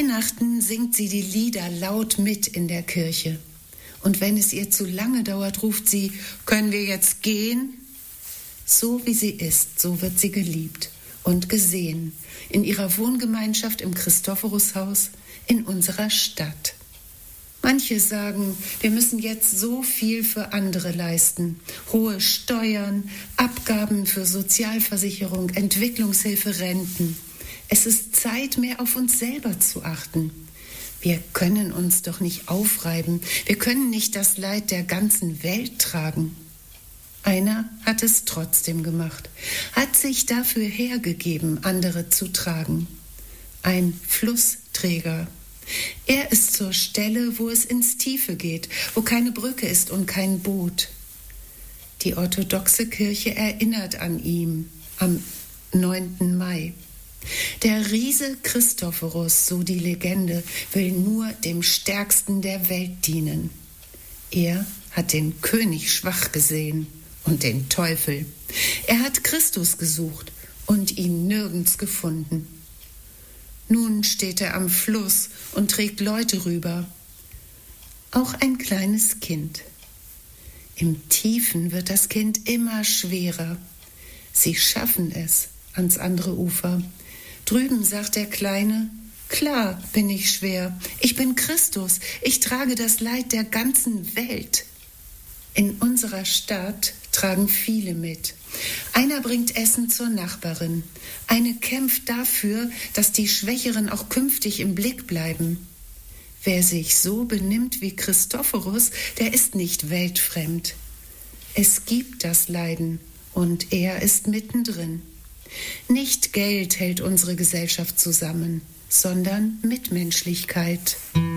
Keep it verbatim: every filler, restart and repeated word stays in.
Weihnachten singt sie die Lieder laut mit in der Kirche. Und wenn es ihr zu lange dauert, ruft sie, können wir jetzt gehen? So wie sie ist, so wird sie geliebt und gesehen, in ihrer Wohngemeinschaft im Christophorushaus, in unserer Stadt. Manche sagen, wir müssen jetzt so viel für andere leisten. Hohe Steuern, Abgaben für Sozialversicherung, Entwicklungshilfe, Renten. Es ist Zeit, mehr auf uns selber zu achten. Wir können uns doch nicht aufreiben. Wir können nicht das Leid der ganzen Welt tragen. Einer hat es trotzdem gemacht, hat sich dafür hergegeben, andere zu tragen. Ein Flussträger. Er ist zur Stelle, wo es ins Tiefe geht, wo keine Brücke ist und kein Boot. Die orthodoxe Kirche erinnert an ihn am neunten Mai. Der Riese Christophorus, so die Legende, will nur dem Stärksten der Welt dienen. Er hat den König schwach gesehen und den Teufel. Er hat Christus gesucht und ihn nirgends gefunden. Nun steht er am Fluss und trägt Leute rüber. Auch ein kleines Kind. Im Tiefen wird das Kind immer schwerer. Sie schaffen es ans andere Ufer. Drüben sagt der Kleine, klar bin ich schwer. Ich bin Christus. Ich trage das Leid der ganzen Welt. In unserer Stadt tragen viele mit. Einer bringt Essen zur Nachbarin. Eine kämpft dafür, dass die Schwächeren auch künftig im Blick bleiben. Wer sich so benimmt wie Christophorus, der ist nicht weltfremd. Es gibt das Leiden und er ist mittendrin. Nicht Geld hält unsere Gesellschaft zusammen, sondern Mitmenschlichkeit.